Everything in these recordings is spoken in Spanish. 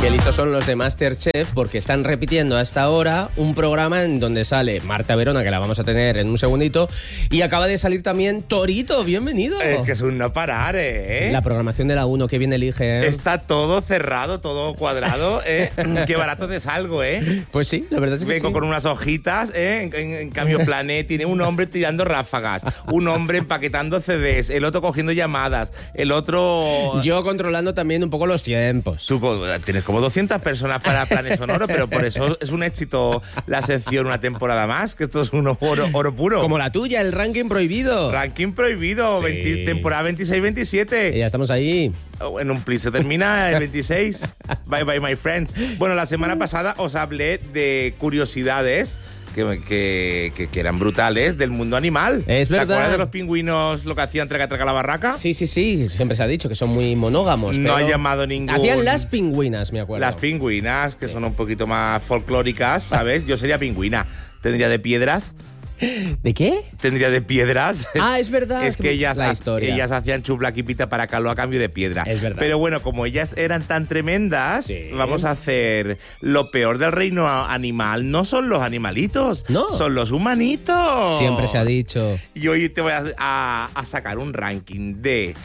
Qué listos son los de MasterChef porque están repitiendo hasta ahora un programa en donde sale Marta Verona, que la vamos a tener en un segundito, y acaba de salir también Torito, bienvenido. Es que es un no parar, ¿eh? La programación de la 1, qué bien elige, ¿eh? Está todo cerrado, todo cuadrado, ¿eh? Qué barato te salgo, ¿eh? Pues sí, la verdad es que Vengo sí. con unas hojitas, ¿eh? En cambio, Planet tiene un hombre tirando ráfagas, un hombre empaquetando CDs, el otro cogiendo llamadas, el otro... Yo controlando también un poco los tiempos. Tú tienes como 200 personas para Planes Sonoro, pero por eso es un éxito la sección una temporada más, que esto es un oro puro. Como la tuya, el ranking prohibido. Ranking prohibido, Sí. Temporada 26-27. Y ya estamos ahí. En un plis se termina el 26. Bye bye, my friends. Bueno, la semana pasada os hablé de curiosidades que eran brutales del mundo animal. Es verdad. ¿Te acuerdas de los pingüinos, lo que hacían traga la barraca? Sí, siempre se ha dicho que son muy monógamos. No pero ha llamado ningún... hacían las pingüinas, me acuerdo. Las pingüinas, que son un poquito más folclóricas, ¿sabes? Yo sería pingüina. Tendría de piedras. ¿De qué? Tendría de piedras. Ah, es verdad. Es que ellas hacían chuplaquipita para calor a cambio de piedra. Es verdad. Pero bueno, como ellas eran tan tremendas, Sí. vamos a hacer lo peor del reino animal. No son los animalitos, No. son los humanitos. Siempre se ha dicho. Y hoy te voy a sacar un ranking de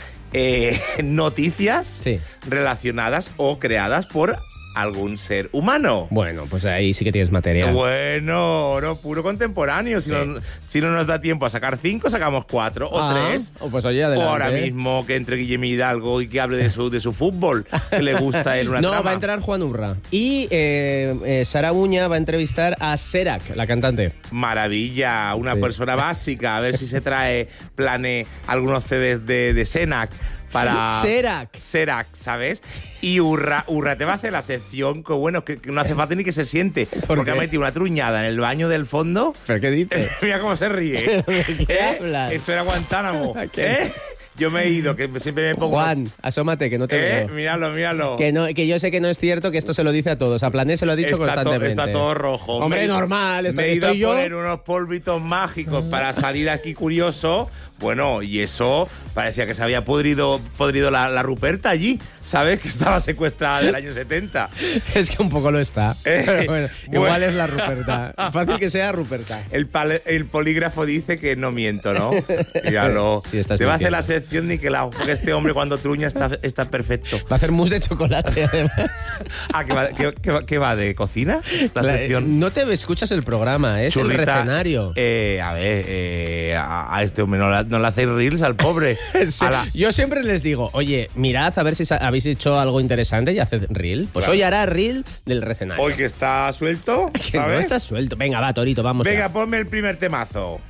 noticias Sí. relacionadas o creadas por algún ser humano. Bueno, pues ahí sí que tienes material. Bueno, oro puro contemporáneo. Si, Sí. si no nos da tiempo a sacar 5, sacamos 4 o 3. Pues oye, adelante. O ahora mismo que entre Guillermo Hidalgo y que hable de su fútbol, que le gusta en una No, trama. va a entrar Juan Urra. Y Sara Uña va a entrevistar a Serac, la cantante. Maravilla, una Sí. persona básica. A ver si se trae algunos CDs de Senac para... Serac, ¿sabes? Y Urra te va a hacer la sección que, bueno, que no hace falta ni que se siente. Porque qué? ha metido una truñada en el baño del fondo. ¿Pero qué dices? Mira cómo se ríe. ¿De qué hablas? Eso era Guantánamo. ¿Qué? Yo me he ido, que siempre me pongo... Juan, asómate, que no te veo. Míralo. Que yo sé que no es cierto, que esto se lo dice a todos. A Plané se lo ha dicho constantemente. Está todo rojo. Hombre, Me he ido- normal. Me he ido a estoy yo. poner unos polvitos mágicos para salir aquí curioso. Bueno, y eso parecía que se había podrido la Ruperta allí, ¿sabes? Que estaba secuestrada del año 70. Es que un poco lo está. Pero bueno, igual bueno. es la Ruperta. Fácil que sea Ruperta. El polígrafo dice que no miento, ¿no? Míralo. Sí, estás Te va a hacer mintiendo. la sección Niquelao, porque este hombre cuando truña está perfecto. Va a hacer mousse de chocolate, además. Ah, ¿qué va de cocina? La sección. No te escuchas el programa, es Churrita, el recenario. A este hombre no le hacéis reels al pobre. Sí, A la- yo siempre les digo, oye, mirad a ver si habéis hecho algo interesante y haced reel. Pues Claro. hoy hará reel del recenario. Hoy que está suelto, Que no ¿sabes? está suelto. Venga, va, Torito, vamos. Venga, ya. ponme el primer temazo.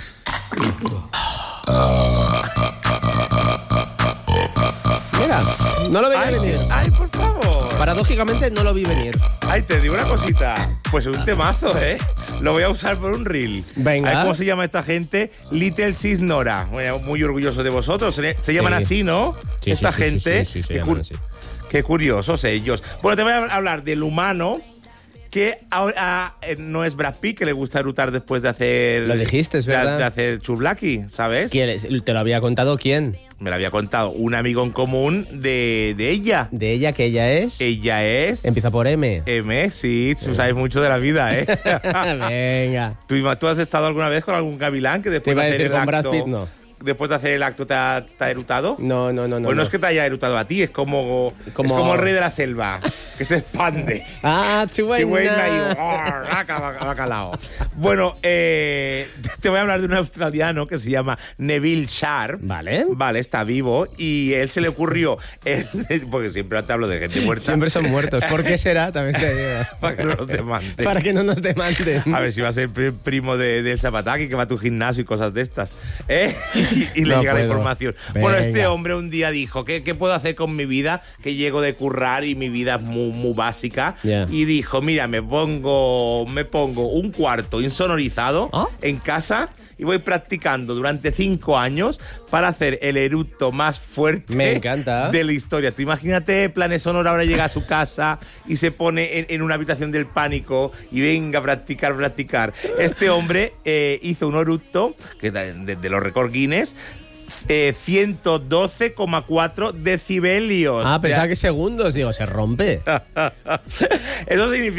Mira, no lo veía venir. Ay, por favor. Paradójicamente no lo vi venir. Ay, te digo una cosita. Pues es un temazo, ¿eh? Lo voy a usar por un reel. Venga. Ay, ¿cómo se llama esta gente? Little Sis Nora. Bueno, muy orgulloso de vosotros. Se llaman así, ¿no? Sí, esta sí, gente. sí, se Qué llaman así. Qué curiosos ellos. Bueno, te voy a hablar del humano que ahora no es Brad Pitt, que le gusta erutar después de hacer... Lo dijiste, es verdad. De hacer chublaki, ¿sabes? ¿Te lo había contado quién? Me lo había contado un amigo en común de ella. De ella, que ella es. Ella es... Empieza por M. M, sí, tú sabes mucho de la vida, ¿eh? Venga. ¿Tú has estado alguna vez con algún gavilán que Te después iba a de hacer decir el con Brad acto... Pitt, no. Después de hacer el acto te ha erutado? No. Pues no es que te haya erutado a ti, es como el rey de la selva, que se expande. Ah, Qué buena buena. bacalao. Bueno, te voy a hablar de un australiano que se llama Neville Sharp. Vale. Vale, está vivo y él se le ocurrió, porque siempre te hablo de gente muerta. Siempre son muertos. ¿Por qué será? También te digo. Para que no nos demanden. Para que no nos demanden. A ver si va a ser primo del Zapataki, que va a tu gimnasio y cosas de estas. Y le No llega la puedo. información. Venga. Bueno, este hombre un día dijo, ¿qué puedo hacer con mi vida? Que llego de currar y mi vida es muy básica. Yeah. Y dijo, mira, me pongo un cuarto insonorizado ¿Ah? en casa y voy practicando durante 5 años para hacer el eructo más fuerte Me encanta. de la historia. Tú imagínate, Planes Sonoro ahora llega a su casa y se pone en una habitación del pánico y venga a practicar. Este hombre hizo un eructo que de los récords Guinness 112,4 decibelios. Ah, pensaba que segundos, digo, se rompe. Eso significa